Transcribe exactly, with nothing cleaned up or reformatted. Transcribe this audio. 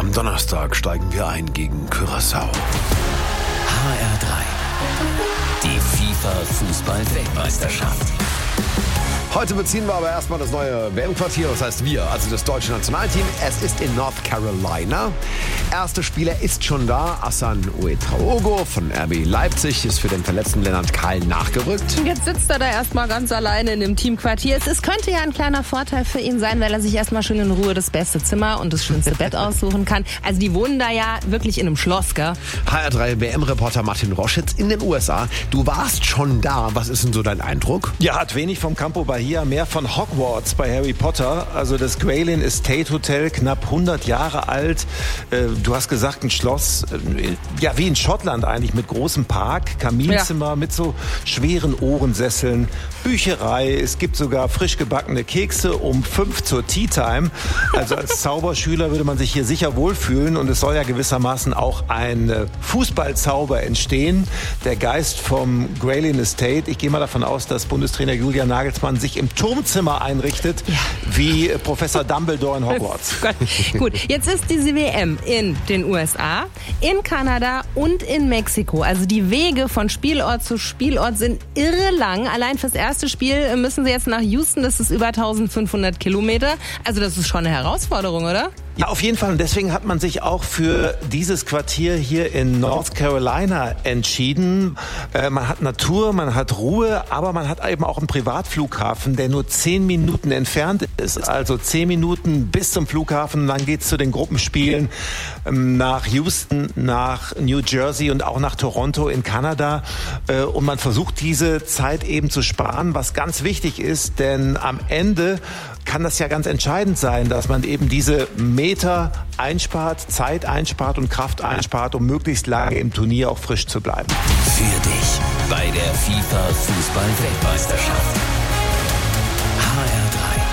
Am Donnerstag steigen wir ein gegen Curaçao. H R drei. Die FIFA-Fußball-Weltmeisterschaft. Heute beziehen wir aber erstmal das neue W M-Quartier, das heißt wir, also das deutsche Nationalteam. Es ist in North Carolina. Erster Spieler ist schon da. Hassan Ouedraogo von R B Leipzig ist für den verletzten Lennart Keil nachgerückt. Jetzt sitzt er da erstmal ganz alleine in dem Teamquartier. Es, es könnte ja ein kleiner Vorteil für ihn sein, weil er sich erstmal schön in Ruhe das beste Zimmer und das schönste Bett aussuchen kann. Also die wohnen da ja wirklich in einem Schloss, gell? H R drei W M-Reporter Martin Roschitz in den U S A. Du warst schon da. Was ist denn so dein Eindruck? Ja, hat wenig vom Campo Bahia, mehr von Hogwarts bei Harry Potter. Also das Graylin Estate Hotel, knapp hundert Jahre alt. Du hast gesagt, ein Schloss, ja wie in Schottland eigentlich, mit großem Park, Kaminzimmer, ja, mit so schweren Ohrensesseln, Bücherei. Es gibt sogar frisch gebackene Kekse um fünf zur Tea Time. Also als Zauberschüler würde man sich hier sicher wohlfühlen und es soll ja gewissermaßen auch ein Fußballzauber entstehen. Der Geist vom Graylin Estate. Ich gehe mal davon aus, dass Bundestrainer Julian Nagelsmann sich im Turmzimmer einrichtet, ja, wie Professor Dumbledore in Hogwarts. Gut, jetzt ist diese W M in den U S A, in Kanada und in Mexiko. Also die Wege von Spielort zu Spielort sind irre lang. Allein fürs erste Spiel müssen sie jetzt nach Houston, das ist über eintausendfünfhundert Kilometer. Also das ist schon eine Herausforderung, oder? Ja, auf jeden Fall. Und deswegen hat man sich auch für dieses Quartier hier in North Carolina entschieden. Äh, man hat Natur, man hat Ruhe, aber man hat eben auch einen Privatflughafen, der nur zehn Minuten entfernt ist. Also zehn Minuten bis zum Flughafen. Dann geht's zu den Gruppenspielen ähm, nach Houston, nach New Jersey und auch nach Toronto in Kanada. Äh, und man versucht diese Zeit eben zu sparen, was ganz wichtig ist, denn am Ende kann das ja ganz entscheidend sein, dass man eben diese Meter einspart, Zeit einspart und Kraft einspart, um möglichst lange im Turnier auch frisch zu bleiben. Für dich bei der FIFA-Fußball-Weltmeisterschaft. H R drei.